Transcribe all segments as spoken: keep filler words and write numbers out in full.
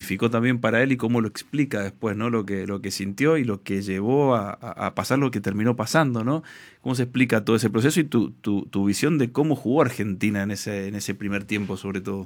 significó también para él y cómo lo explica después, ¿no? Lo que, lo que sintió y lo que llevó a, a, a pasar lo que terminó pasando, ¿no? ¿Cómo se explica todo ese proceso y tu, tu, tu visión de cómo jugó Argentina en ese, en ese primer tiempo, sobre todo?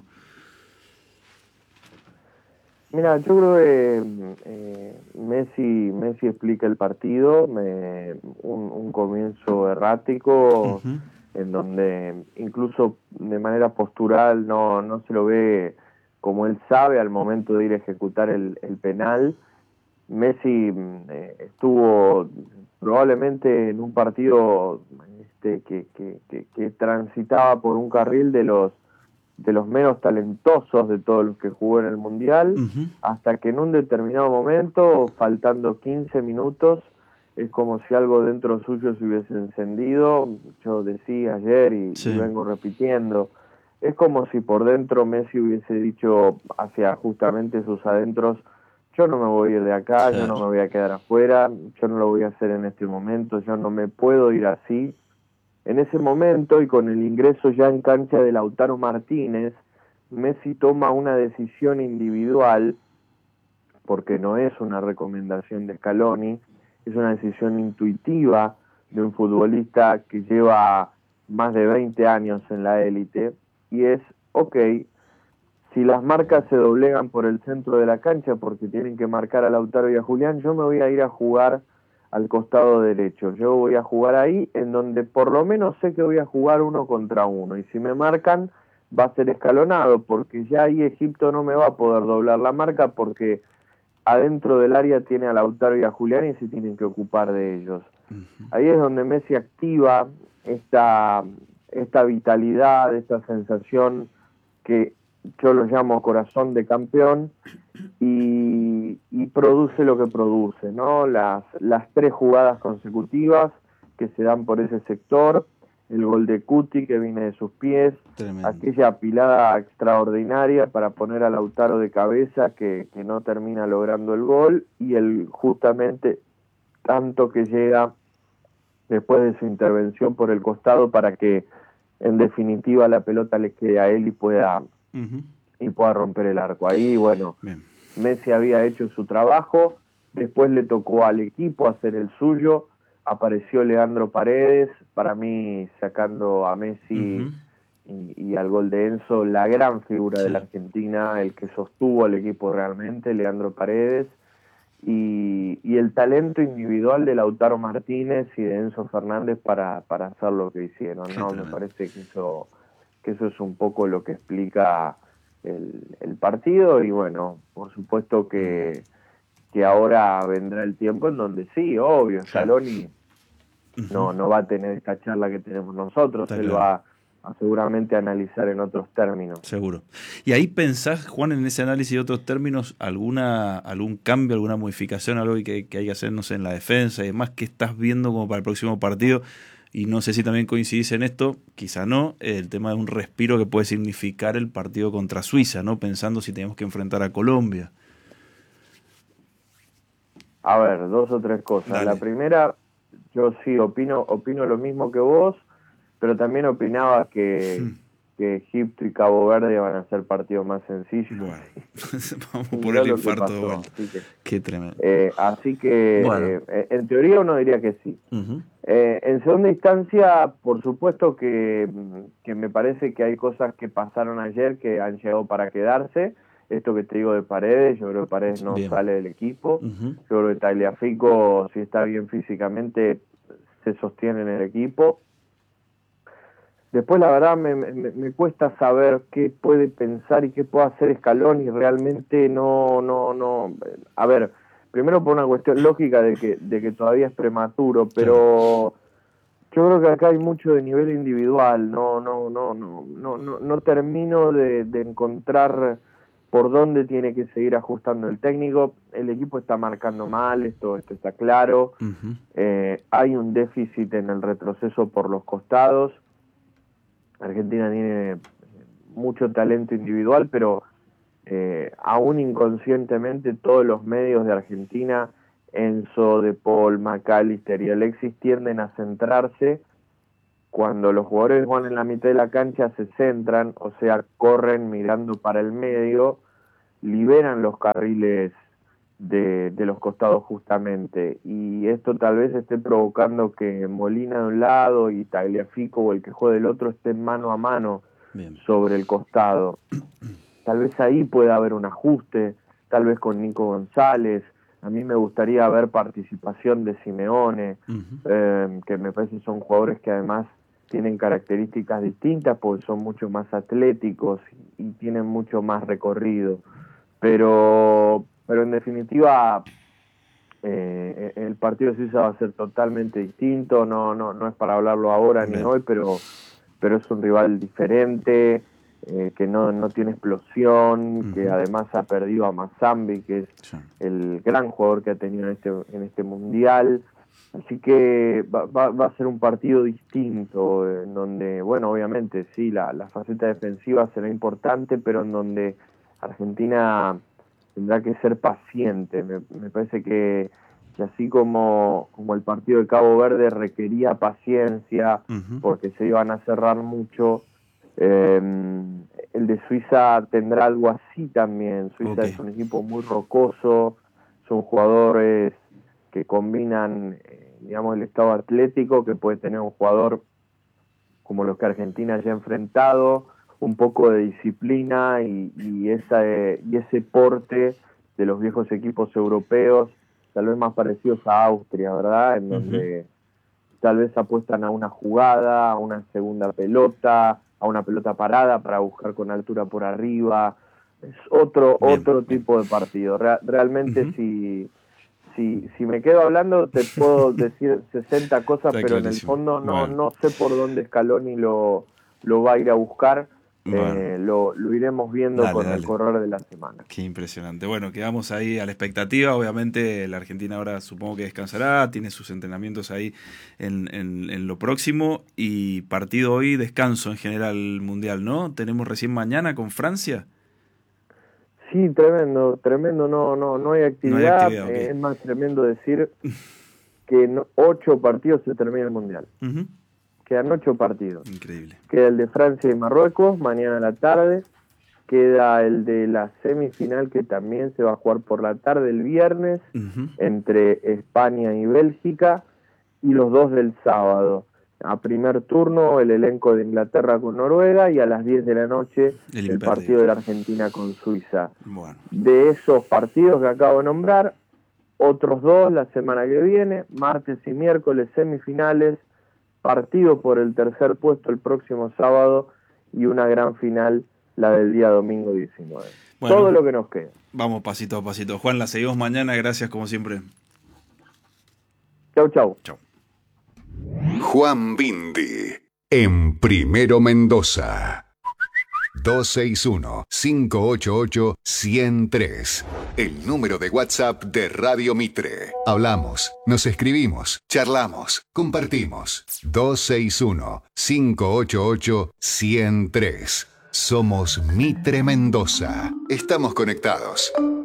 Mira, yo creo que eh, Messi, Messi explica el partido, me, un, un comienzo errático Uh-huh. en donde incluso de manera postural no, no se lo ve como él sabe al momento de ir a ejecutar el, el penal. Messi eh, estuvo probablemente en un partido este, que, que, que, que transitaba por un carril de los de los menos talentosos de todos los que jugó en el Mundial, Uh-huh. hasta que en un determinado momento, faltando quince minutos, es como si algo dentro suyo se hubiese encendido. Yo decía ayer y, y Sí, vengo repitiendo, es como si por dentro Messi hubiese dicho hacia justamente sus adentros: yo no me voy a ir de acá, yo no claro. me voy a quedar afuera, yo no lo voy a hacer en este momento, yo no me puedo ir así. En ese momento, y con el ingreso ya en cancha de Lautaro Martínez, Messi toma una decisión individual, porque no es una recomendación de Scaloni, es una decisión intuitiva de un futbolista que lleva más de veinte años en la élite, y es: ok, si las marcas se doblegan por el centro de la cancha porque tienen que marcar a Lautaro y a Julián, yo me voy a ir a jugar al costado derecho. Yo voy a jugar ahí en donde por lo menos sé que voy a jugar uno contra uno. Y si me marcan, va a ser escalonado, porque ya ahí Egipto no me va a poder doblar la marca, porque adentro del área tiene a Lautaro y a Julián y se tienen que ocupar de ellos. Uh-huh. Ahí es donde Messi activa esta, esta vitalidad, esta sensación que yo lo llamo corazón de campeón, y, y produce lo que produce, ¿no? Las, las tres jugadas consecutivas que se dan por ese sector, el gol de Cuti que viene de sus pies, Tremendo. aquella apilada extraordinaria para poner a Lautaro de cabeza que, que no termina logrando el gol, y el justamente tanto que llega después de su intervención por el costado para que en definitiva la pelota le quede a él y pueda Uh-huh. y pueda romper el arco. Ahí, bueno, Bien. Messi había hecho su trabajo, después le tocó al equipo hacer el suyo, apareció Leandro Paredes, para mí sacando a Messi Uh-huh. y, y al gol de Enzo, la gran figura de la Sí, Argentina, el que sostuvo al equipo realmente, Leandro Paredes, y, y el talento individual de Lautaro Martínez y de Enzo Fernández para, para hacer lo que hicieron, qué ¿no? Me tremendo. parece que eso, que eso es un poco lo que explica el, el partido, y bueno, por supuesto Uh-huh. que, que ahora vendrá el tiempo en donde sí, obvio, Claro. Scaloni Uh-huh. no, no va a tener esta charla que tenemos nosotros, Está él claro. va a seguramente analizar en otros términos. Seguro. ¿Y ahí pensás, Juan, en ese análisis de otros términos, alguna algún cambio, alguna modificación, algo que, que hay que hacer, no sé, en la defensa y demás, que estás viendo como para el próximo partido? Y no sé si también coincidís en esto, quizá no, el tema de un respiro que puede significar el partido contra Suiza, ¿no? Pensando si tenemos que enfrentar a Colombia. A ver, dos o tres cosas. La Dale. primera, yo sí opino, opino lo mismo que vos, pero también opinaba que, Hmm. que Egipto y Cabo Verde van a ser partidos más sencillos, Bueno, vamos y por mirá el lo que infarto de pasó. vuelta. Así que, Qué tremendo. eh, así que Bueno. eh, en teoría uno diría que sí. Uh-huh. Eh, en segunda instancia, por supuesto que, que me parece que hay cosas que pasaron ayer que han llegado para quedarse. Esto que te digo de Paredes, yo creo que Paredes no Bien. sale del equipo. Uh-huh. Yo creo que Tagliafico, si está bien físicamente, se sostiene en el equipo. Después, la verdad, me, me, me cuesta saber qué puede pensar y qué puede hacer Scaloni. Realmente no, no, no. A ver, primero por una cuestión lógica de que, de que todavía es prematuro, Claro. pero yo creo que acá hay mucho de nivel individual. No, no, no, no, no, no, no termino de, de encontrar por dónde tiene que seguir ajustando el técnico. El equipo está marcando mal, esto, esto está claro. Uh-huh. Eh, hay un déficit en el retroceso por los costados. Argentina tiene mucho talento individual, pero eh, aún inconscientemente todos los medios de Argentina, Enzo, De Paul, McAllister y Alexis, tienden a centrarse cuando los jugadores van en la mitad de la cancha, se centran, o sea, corren mirando para el medio, liberan los carriles de, de los costados justamente, y esto tal vez esté provocando que Molina de un lado y Tagliafico o el que juegue del otro estén mano a mano Bien. sobre el costado. Tal vez ahí pueda haber un ajuste, tal vez con Nico González. A mí me gustaría ver participación de Simeone, uh-huh. eh, que me parece son jugadores que además tienen características distintas porque son mucho más atléticos y, y tienen mucho más recorrido. Pero, pero en definitiva, eh, el partido de Suiza va a ser totalmente distinto. No, no, no es para hablarlo ahora Bien. ni hoy, pero, pero es un rival diferente. Eh, que no, no tiene explosión, uh-huh. que además ha perdido a Mazambi, que es sí. el gran jugador que ha tenido en este, en este mundial. Así que va, va, va a ser un partido distinto, en donde, bueno, obviamente sí, la, la faceta defensiva será importante, pero en donde Argentina tendrá que ser paciente. Me, me parece que, que así como, como el partido de Cabo Verde requería paciencia, uh-huh. porque se iban a cerrar mucho, Eh, el de Suiza tendrá algo así también. Suiza okay. es un equipo muy rocoso, son jugadores que combinan, eh, digamos, el estado atlético que puede tener un jugador como los que Argentina ya ha enfrentado, un poco de disciplina y, y, esa, eh, y ese porte de los viejos equipos europeos, tal vez más parecidos a Austria, ¿verdad? En donde uh-huh. tal vez apuestan a una jugada, a una segunda pelota, a una pelota parada para buscar con altura por arriba. Es otro Bien. otro tipo de partido. Real, realmente uh-huh. si, si si me quedo hablando te puedo decir sesenta cosas, Está pero clarísimo. En el fondo no, bueno. no sé por dónde Scaloni lo, lo va a ir a buscar. Bueno. Eh, lo, lo iremos viendo dale, con dale. el correr de la semana. Qué impresionante. Bueno, quedamos ahí a la expectativa. Obviamente la Argentina ahora supongo que descansará, tiene sus entrenamientos ahí en, en, en lo próximo, y partido hoy, descanso en general mundial, ¿no? Tenemos recién mañana con Francia. Sí, tremendo, tremendo, no, no, no hay actividad, no hay actividad okay. eh, es más tremendo decir que en ocho partidos se termina el mundial. Uh-huh. Quedan ocho partidos. Increíble. Queda el de Francia y Marruecos, mañana a la tarde. Queda el de la semifinal, que también se va a jugar por la tarde el viernes, uh-huh. entre España y Bélgica. Y los dos del sábado. A primer turno, el elenco de Inglaterra con Noruega, y a las diez de la noche, el, el partido de la Argentina con Suiza. Bueno. De esos partidos que acabo de nombrar, otros dos la semana que viene, martes y miércoles, semifinales, partido por el tercer puesto el próximo sábado y una gran final la del día domingo diecinueve. Bueno, todo lo que nos queda. Vamos pasito a pasito. Juan, la seguimos mañana. Gracias como siempre. Chau, chau. Chau. Juan Bindi en Primero Mendoza. dos seis uno, cinco ocho ocho, uno cero tres. El número de WhatsApp de Radio Mitre. Hablamos, nos escribimos, charlamos, compartimos. dos seis uno, cinco ocho ocho, uno cero tres. Somos Mitre Mendoza. Estamos conectados.